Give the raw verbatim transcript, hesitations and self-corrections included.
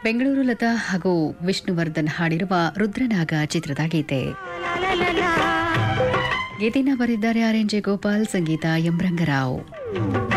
ಬೆಂಗಳೂರು ಲತಾ ಹಾಗೂ ವಿಷ್ಣುವರ್ಧನ್ ಹಾಡಿರುವ ರುದ್ರನಾಗ ಚಿತ್ರದ ಗೀತೆ. ಗೀತೆಯನ್ನು ಬರೆದಿದ್ದಾರೆ ಆರ್ ಎನ್ ಜೆ ಗೋಪಾಲ್, ಸಂಗೀತ ಎಂ ರಂಗರಾವ್.